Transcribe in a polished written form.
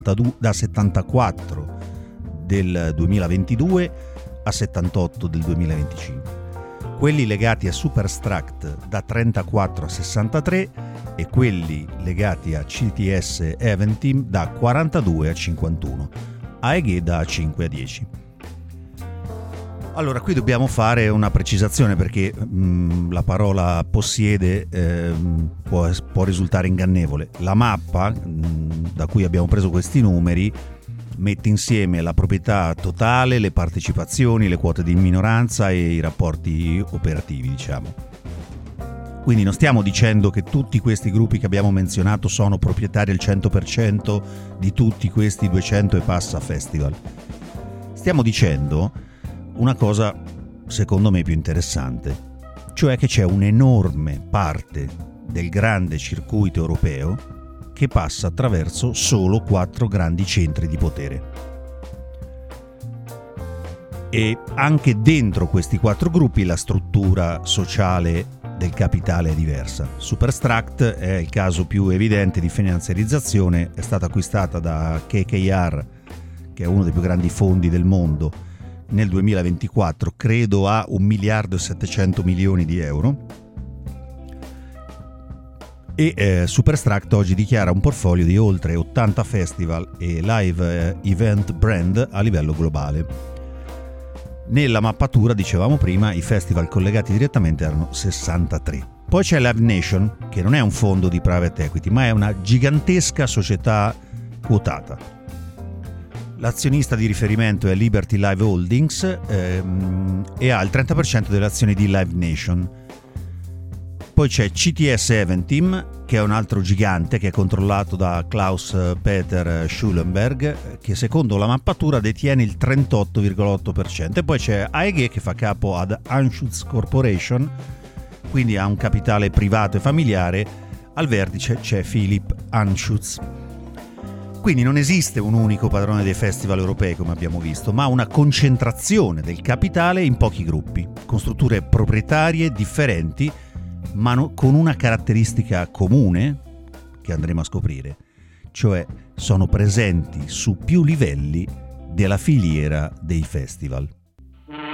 da 74 del 2022 a 78 del 2025. Quelli legati a Superstruct da 34 a 63 e quelli legati a CTS Eventim da 42 a 51, AEG da 5 a 10. Allora, qui dobbiamo fare una precisazione perché la parola possiede può risultare ingannevole. La mappa da cui abbiamo preso questi numeri mette insieme la proprietà totale, le partecipazioni, le quote di minoranza e i rapporti operativi, diciamo. Quindi non stiamo dicendo che tutti questi gruppi che abbiamo menzionato sono proprietari al 100% di tutti questi 200 e passa festival. Stiamo dicendo una cosa secondo me più interessante, cioè che c'è un'enorme parte del grande circuito europeo che passa attraverso solo 4 grandi centri di potere. E anche dentro questi 4 gruppi la struttura sociale del capitale è diversa. Superstruct è il caso più evidente di finanziarizzazione, è stata acquistata da KKR, che è uno dei più grandi fondi del mondo, nel 2024, credo a 1 miliardo e 700 milioni di euro. E Superstruct oggi dichiara un portfolio di oltre 80 festival e live event brand a livello globale. Nella mappatura, dicevamo prima, i festival collegati direttamente erano 63. Poi c'è Live Nation, che non è un fondo di private equity, ma è una gigantesca società quotata. L'azionista di riferimento è Liberty Live Holdings e ha il 30% delle azioni di Live Nation. Poi c'è CTS Eventim, che è un altro gigante che è controllato da Klaus-Peter Schulenberg, che secondo la mappatura detiene il 38,8%. E poi c'è AEG, che fa capo ad Anschutz Corporation, quindi ha un capitale privato e familiare. Al vertice c'è Philipp Anschutz. Quindi non esiste un unico padrone dei festival europei, come abbiamo visto, ma una concentrazione del capitale in pochi gruppi, con strutture proprietarie differenti, ma con una caratteristica comune che andremo a scoprire, cioè sono presenti su più livelli della filiera dei festival.